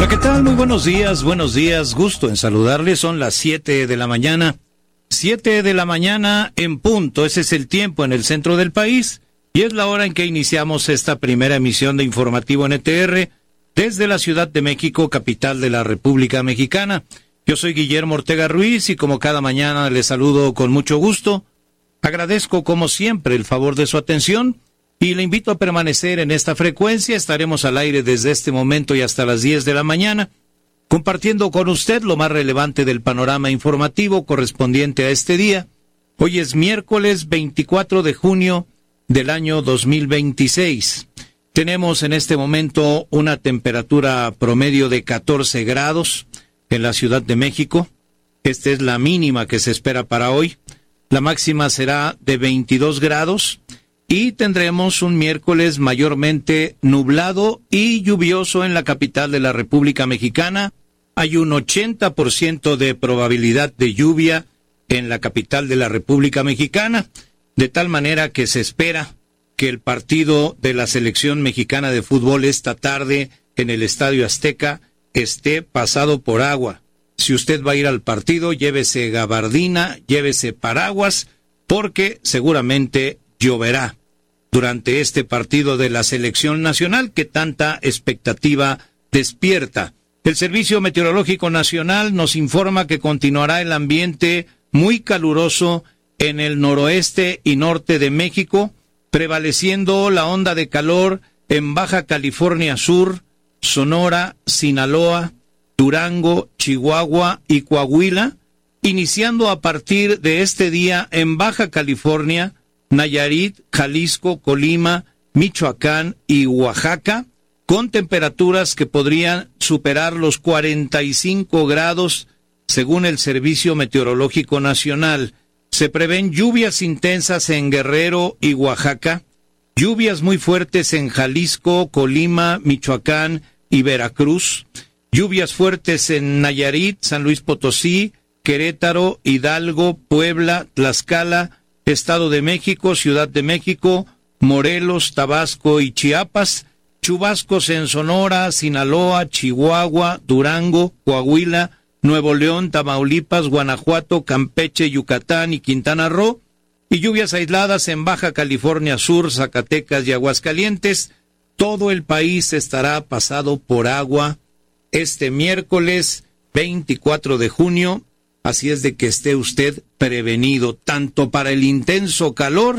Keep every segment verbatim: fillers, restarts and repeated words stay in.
¿qué tal? Muy buenos días, buenos días, gusto en saludarles. Son las siete de la mañana, siete de la mañana en punto. Ese es el tiempo en el centro del país y es la hora en que iniciamos esta primera emisión de Informativo N T R desde la Ciudad de México, capital de la República Mexicana. Yo soy Guillermo Ortega Ruiz y como cada mañana les saludo con mucho gusto. Agradezco como siempre el favor de su atención y le invito a permanecer en esta frecuencia. Estaremos al aire desde este momento y hasta las diez de la mañana, compartiendo con usted lo más relevante del panorama informativo correspondiente a este día. Hoy es miércoles veinticuatro de junio del año dos mil veintiséis. Tenemos en este momento una temperatura promedio de catorce grados en la Ciudad de México. Esta es la mínima que se espera para hoy. La máxima será de veintidós grados. Y tendremos un miércoles mayormente nublado y lluvioso en la capital de la República Mexicana. Hay un ochenta por ciento de probabilidad de lluvia en la capital de la República Mexicana, de tal manera que se espera que el partido de la selección mexicana de fútbol esta tarde en el Estadio Azteca esté pasado por agua. Si usted va a ir al partido, llévese gabardina, llévese paraguas, porque seguramente lloverá durante este partido de la selección nacional que tanta expectativa despierta. El Servicio Meteorológico Nacional nos informa que continuará el ambiente muy caluroso en el noroeste y norte de México, prevaleciendo la onda de calor en Baja California Sur, Sonora, Sinaloa, Durango, Chihuahua y Coahuila, iniciando a partir de este día en Baja California, Nayarit, Jalisco, Colima, Michoacán y Oaxaca, con temperaturas que podrían superar los cuarenta y cinco grados, según el Servicio Meteorológico Nacional. Se prevén lluvias intensas en Guerrero y Oaxaca, lluvias muy fuertes en Jalisco, Colima, Michoacán y Veracruz, lluvias fuertes en Nayarit, San Luis Potosí, Querétaro, Hidalgo, Puebla, Tlaxcala, Estado de México, Ciudad de México, Morelos, Tabasco y Chiapas, chubascos en Sonora, Sinaloa, Chihuahua, Durango, Coahuila, Nuevo León, Tamaulipas, Guanajuato, Campeche, Yucatán y Quintana Roo, y lluvias aisladas en Baja California Sur, Zacatecas y Aguascalientes. Todo el país estará pasado por agua este miércoles veinticuatro de junio. Así es de que esté usted prevenido, tanto para el intenso calor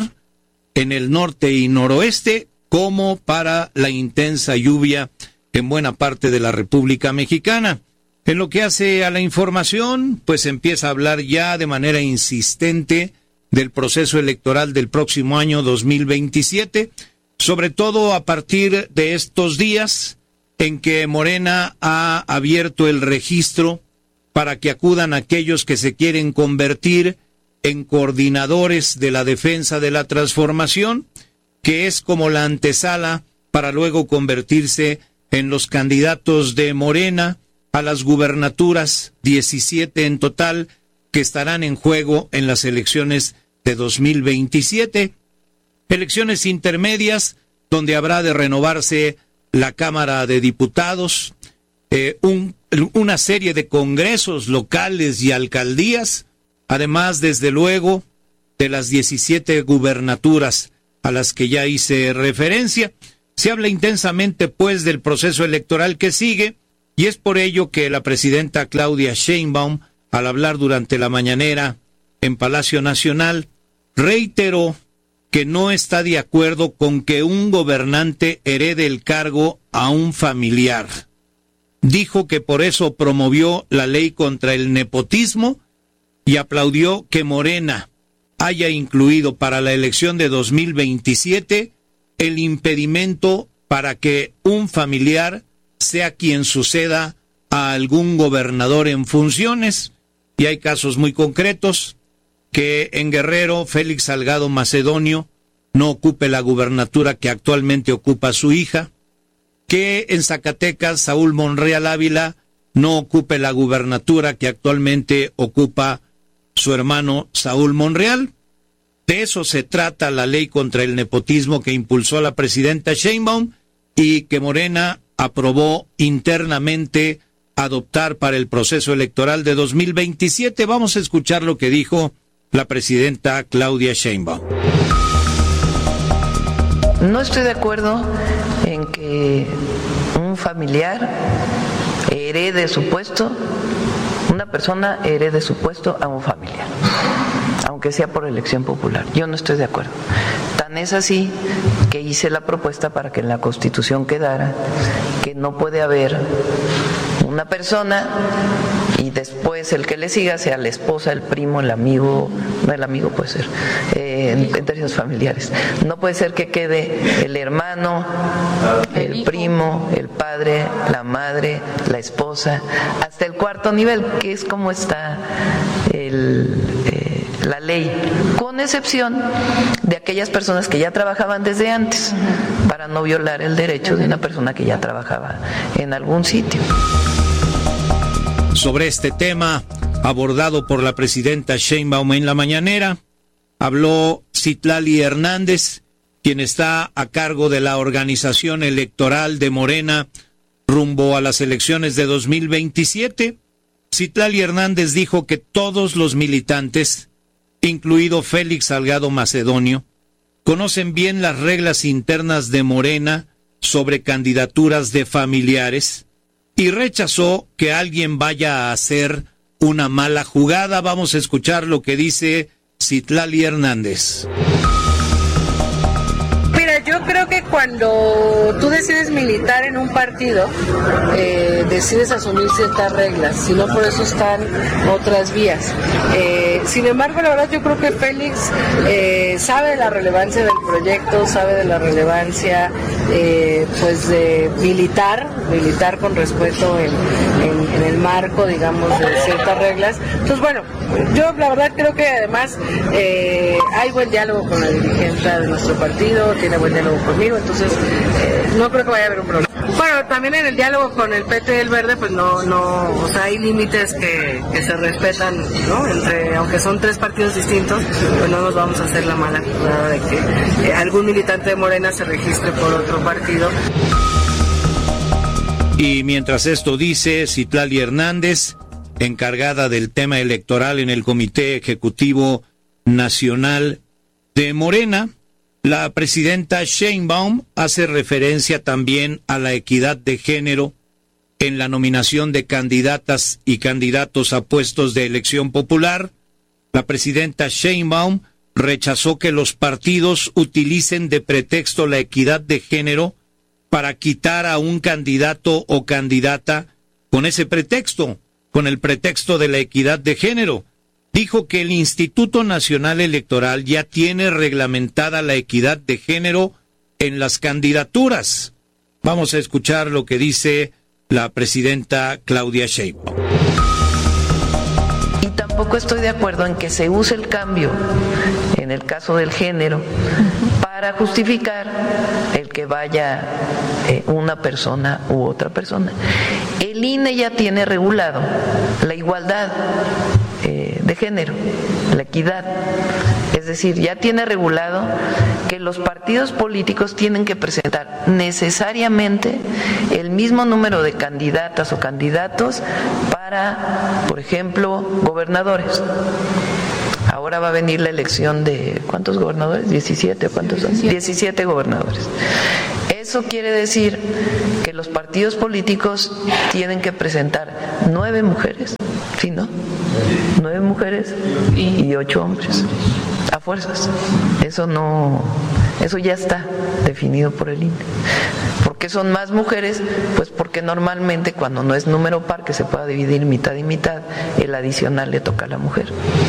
en el norte y noroeste, como para la intensa lluvia en buena parte de la República Mexicana. En lo que hace a la información, pues empieza a hablar ya de manera insistente del proceso electoral del próximo año dos mil veintisiete, sobre todo a partir de estos días en que Morena ha abierto el registro para que acudan aquellos que se quieren convertir en coordinadores de la defensa de la transformación, que es como la antesala para luego convertirse en los candidatos de Morena a las gubernaturas, diecisiete en total, que estarán en juego en las elecciones de dos mil veintisiete. Elecciones intermedias, donde habrá de renovarse la Cámara de Diputados, eh, un una serie de congresos locales y alcaldías, además, desde luego, de las diecisiete gubernaturas a las que ya hice referencia. Se habla intensamente, pues, del proceso electoral que sigue, y es por ello que la presidenta Claudia Sheinbaum, al hablar durante la mañanera en Palacio Nacional, reiteró que no está de acuerdo con que un gobernante herede el cargo a un familiar. Dijo que por eso promovió la ley contra el nepotismo y aplaudió que Morena haya incluido para la elección de dos mil veintisiete el impedimento para que un familiar sea quien suceda a algún gobernador en funciones. Y hay casos muy concretos, que en Guerrero Félix Salgado Macedonio no ocupe la gubernatura que actualmente ocupa su hija, que en Zacatecas Saúl Monreal Ávila no ocupe la gubernatura que actualmente ocupa su hermano Saúl Monreal. De eso se trata la ley contra el nepotismo que impulsó la presidenta Sheinbaum y que Morena aprobó internamente adoptar para el proceso electoral de dos mil veintisiete. Vamos a escuchar lo que dijo la presidenta Claudia Sheinbaum. No estoy de acuerdo en que un familiar herede su puesto, una persona herede su puesto a un familiar, aunque sea por elección popular. Yo no estoy de acuerdo. Tan es así que hice la propuesta para que en la Constitución quedara que no puede haber una persona y después el que le siga sea la esposa, el primo, el amigo, no el amigo puede ser, eh, en, en términos familiares. No puede ser que quede el hermano, el primo, el padre, la madre, la esposa, hasta el cuarto nivel, que es como está el... Eh, la ley, con excepción de aquellas personas que ya trabajaban desde antes, para no violar el derecho de una persona que ya trabajaba en algún sitio. Sobre este tema abordado por la presidenta Sheinbaum en la mañanera, habló Citlali Hernández, quien está a cargo de la organización electoral de Morena rumbo a las elecciones de dos mil veintisiete. Citlali Hernández dijo que todos los militantes, incluido Félix Salgado Macedonio, conocen bien las reglas internas de Morena sobre candidaturas de familiares y rechazó que alguien vaya a hacer una mala jugada. Vamos a escuchar lo que dice Citlali Hernández. Yo creo que cuando tú decides militar en un partido, eh, decides asumir ciertas reglas, si no por eso están otras vías. Eh, sin embargo, la verdad yo creo que Félix eh, sabe de la relevancia del proyecto, sabe de la relevancia eh, pues de militar, militar con respeto en, en, en el marco, digamos, de ciertas reglas. Entonces, bueno, yo la verdad creo que además eh, hay buen diálogo con la dirigencia de nuestro partido, tiene buen diálogo conmigo, entonces eh, no creo que vaya a haber un problema. Bueno, también en el diálogo con el P T y el Verde, pues no, no, o sea, hay límites que, que se respetan, ¿no? Entre, aunque son tres partidos distintos, pues no nos vamos a hacer la mala jugada de que eh, algún militante de Morena se registre por otro partido. Y mientras esto dice Citlali Hernández, encargada del tema electoral en el Comité Ejecutivo Nacional de Morena, la presidenta Sheinbaum hace referencia también a la equidad de género en la nominación de candidatas y candidatos a puestos de elección popular. La presidenta Sheinbaum rechazó que los partidos utilicen de pretexto la equidad de género para quitar a un candidato o candidata con ese pretexto, con el pretexto de la equidad de género. Dijo que el Instituto Nacional Electoral ya tiene reglamentada la equidad de género en las candidaturas. Vamos a escuchar lo que dice la presidenta Claudia Sheinbaum. Y tampoco estoy de acuerdo en que se use el cambio, en el caso del género, para justificar el que vaya eh, una persona u otra persona. El I N E ya tiene regulado la igualdad eh, de género, la equidad. Es decir, ya tiene regulado que los partidos políticos tienen que presentar necesariamente el mismo número de candidatas o candidatos para, por ejemplo, gobernadores. Ahora va a venir la elección de, ¿cuántos gobernadores? diecisiete, ¿cuántos son? diecisiete gobernadores. Eso quiere decir que los partidos políticos tienen que presentar nueve mujeres, ¿sí, no? Nueve mujeres y ocho hombres, a fuerzas. Eso no, eso ya está definido por el I N E. ¿Por qué son más mujeres? Pues porque normalmente cuando no es número par, que se pueda dividir mitad y mitad, el adicional le toca a la mujer.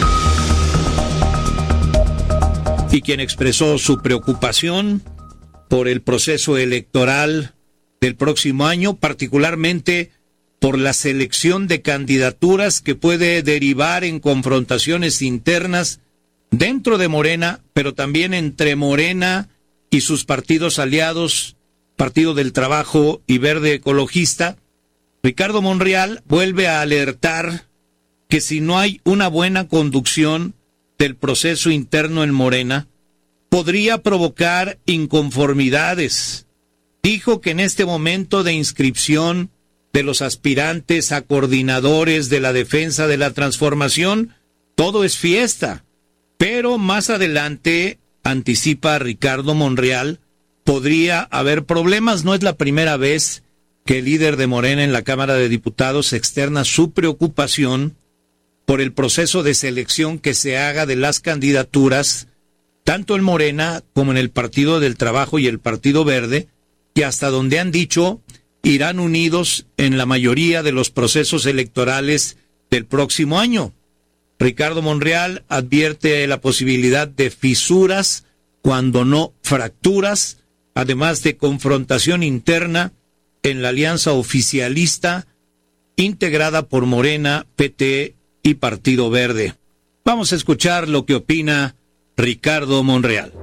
Y quien expresó su preocupación por el proceso electoral del próximo año, particularmente por la selección de candidaturas que puede derivar en confrontaciones internas dentro de Morena, pero también entre Morena y sus partidos aliados, Partido del Trabajo y Verde Ecologista. Ricardo Monreal vuelve a alertar que si no hay una buena conducción del proceso interno en Morena, podría provocar inconformidades dijo que en este momento de inscripción de los aspirantes a coordinadores de la defensa de la transformación, todo es fiesta. Pero más adelante, anticipa Ricardo Monreal, podría haber problemas. No es la primera vez que el líder de Morena en la Cámara de Diputados externa su preocupación por el proceso de selección que se haga de las candidaturas, tanto en Morena como en el Partido del Trabajo y el Partido Verde, que hasta donde han dicho irán unidos en la mayoría de los procesos electorales del próximo año. Ricardo Monreal advierte la posibilidad de fisuras, cuando no fracturas, además de confrontación interna en la alianza oficialista integrada por Morena, P T y Partido Verde. Vamos a escuchar lo que opina Ricardo Monreal.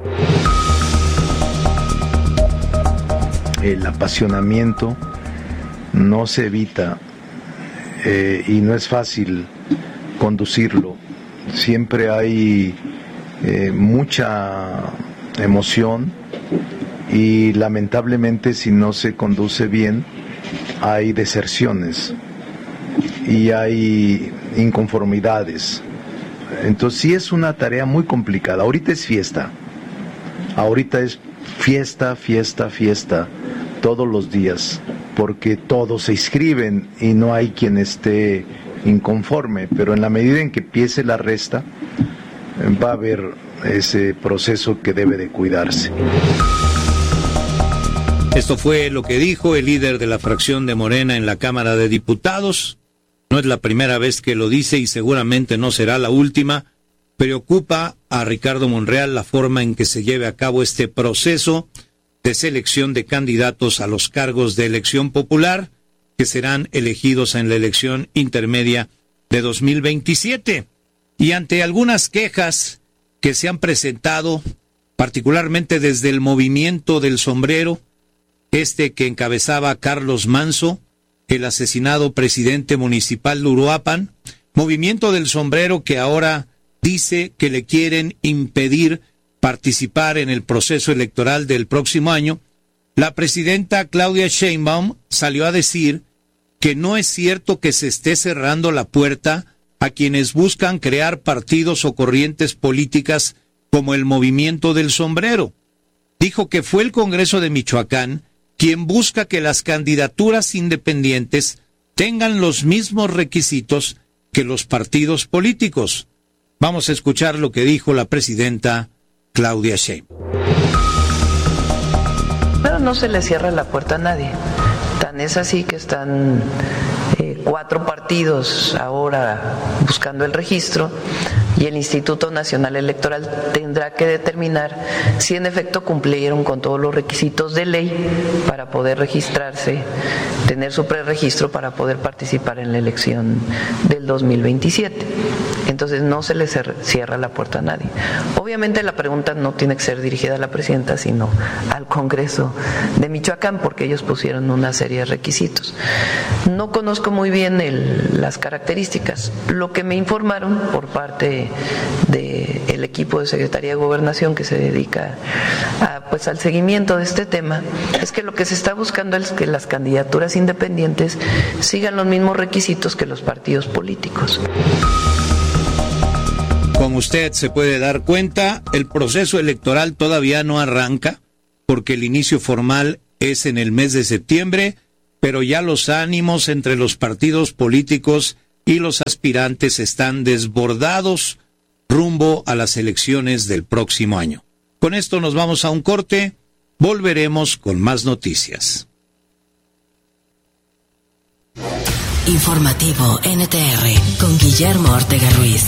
El apasionamiento no se evita eh, y no es fácil conducirlo. Siempre hay eh, mucha emoción y lamentablemente si no se conduce bien hay deserciones y hay inconformidades. Entonces sí es una tarea muy complicada. Ahorita es fiesta, ahorita es fiesta, fiesta, fiesta, todos los días, porque todos se inscriben y no hay quien esté inconforme, pero en la medida en que empiece la resta, va a haber ese proceso que debe de cuidarse. Esto fue lo que dijo el líder de la fracción de Morena en la Cámara de Diputados. No es la primera vez que lo dice y seguramente no será la última. Preocupa a Ricardo Monreal la forma en que se lleve a cabo este proceso de selección de candidatos a los cargos de elección popular que serán elegidos en la elección intermedia de dos mil veintisiete. Y ante algunas quejas que se han presentado, particularmente desde el movimiento del sombrero, este que encabezaba Carlos Manso, el asesinado presidente municipal de Uruapan, movimiento del sombrero que ahora dice que le quieren impedir participar en el proceso electoral del próximo año, la presidenta Claudia Sheinbaum salió a decir que no es cierto que se esté cerrando la puerta a quienes buscan crear partidos o corrientes políticas como el movimiento del sombrero. Dijo que fue el Congreso de Michoacán quien busca que las candidaturas independientes tengan los mismos requisitos que los partidos políticos. Vamos a escuchar lo que dijo la presidenta Claudia Sheinbaum. Pero no se le cierra la puerta a nadie. Tan es así que están eh, cuatro partidos ahora buscando el registro y el Instituto Nacional Electoral tendrá que determinar si en efecto cumplieron con todos los requisitos de ley para poder registrarse, tener su preregistro para poder participar en la elección del dos mil veintisiete. Entonces no se le cierra la puerta a nadie. Obviamente la pregunta no tiene que ser dirigida a la presidenta, sino al Congreso de Michoacán, porque ellos pusieron una serie de requisitos. No conozco muy bien el, las características. Lo que me informaron por parte del equipo de Secretaría de Gobernación que se dedica a, pues, al seguimiento de este tema es que lo que se está buscando es que las candidaturas independientes sigan los mismos requisitos que los partidos políticos. Como usted se puede dar cuenta, el proceso electoral todavía no arranca porque el inicio formal es en el mes de septiembre, pero ya los ánimos entre los partidos políticos y los aspirantes están desbordados rumbo a las elecciones del próximo año. Con esto nos vamos a un corte, volveremos con más noticias. Informativo N T R con Guillermo Ortega Ruiz.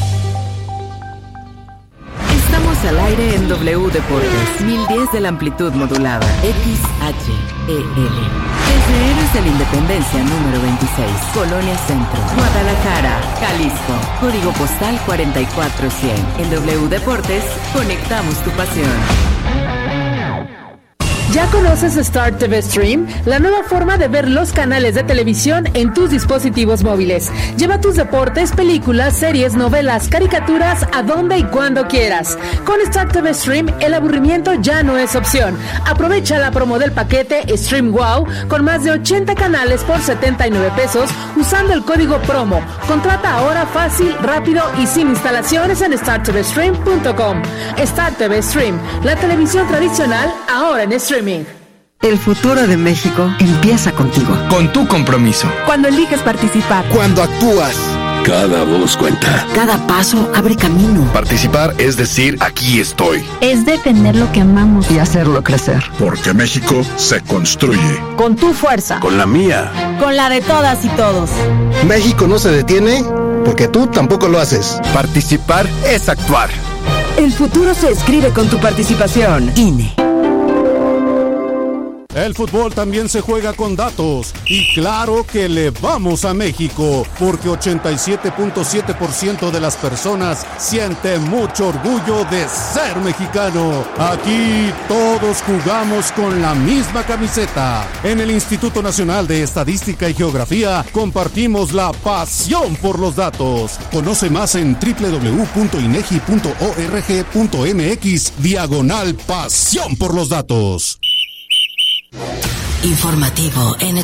Estamos al aire en W Deportes, mil diez de la amplitud modulada, X H E L. Desde Héroes de la Independencia número veintiséis, Colonia Centro, Guadalajara, Jalisco, código postal cuarenta y cuatro cien. En W Deportes, conectamos tu pasión. ¿Ya conoces Star T V Stream? La nueva forma de ver los canales de televisión en tus dispositivos móviles. Lleva tus deportes, películas, series, novelas, caricaturas a donde y cuando quieras. Con Star T V Stream, el aburrimiento ya no es opción. Aprovecha la promo del paquete Stream Wow con más de ochenta canales por setenta y nueve pesos usando el código promo. Contrata ahora fácil, rápido y sin instalaciones en star t v stream punto com. Star T V Stream, la televisión tradicional ahora en streaming. El futuro de México empieza contigo. Con tu compromiso. Cuando eliges participar. Cuando actúas. Cada voz cuenta. Cada paso abre camino. Participar es decir, aquí estoy. Es defender lo que amamos. Y hacerlo crecer. Porque México se construye. Con tu fuerza. Con la mía. Con la de todas y todos. México no se detiene porque tú tampoco lo haces. Participar es actuar. El futuro se escribe con tu participación. I N E. El fútbol también se juega con datos y claro que le vamos a México porque ochenta y siete punto siete por ciento de las personas siente mucho orgullo de ser mexicano. Aquí todos jugamos con la misma camiseta. En el Instituto Nacional de Estadística y Geografía compartimos la pasión por los datos. Conoce más en doble u doble u doble u punto inegi punto org punto m x diagonal pasión por los datos. Informativo N